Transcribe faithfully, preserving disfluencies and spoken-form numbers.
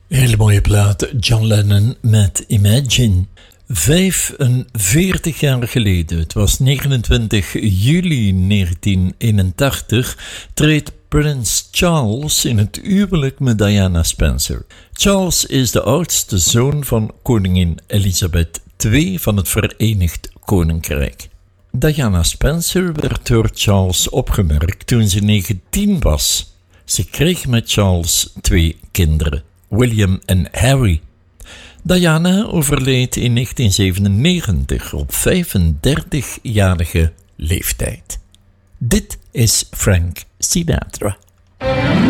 Hele mooie plaat, John Lennon met Imagine. vijfenveertig jaar geleden, het was negenentwintig juli negentien eenentachtig, treedt Prins Charles in het huwelijk met Diana Spencer. Charles is de oudste zoon van koningin Elizabeth de Tweede van het Verenigd Koninkrijk. Diana Spencer werd door Charles opgemerkt toen ze negentien was. Ze kreeg met Charles twee kinderen, William en Harry. Diana overleed in negentien zevenennegentig op vijfendertigjarige leeftijd. Dit is Frank Sinatra.